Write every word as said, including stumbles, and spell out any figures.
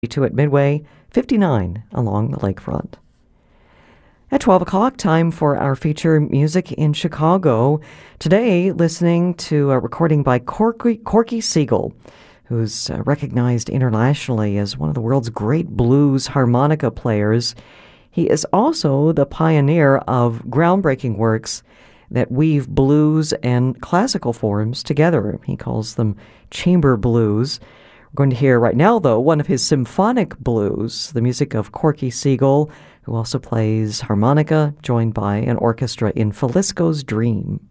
two at Midway, fifty-nine along the lakefront. At twelve o'clock, time for our feature Music in Chicago. Today, listening to a recording by Corky, Corky Siegel, who's uh, recognized internationally as one of the world's great blues harmonica players. He is also the pioneer of groundbreaking works that weave blues and classical forms together. He calls them chamber blues. We're going to hear right now, though, one of his symphonic blues, the music of Corky Siegel, who also plays harmonica, joined by an orchestra in Falisco's Dream.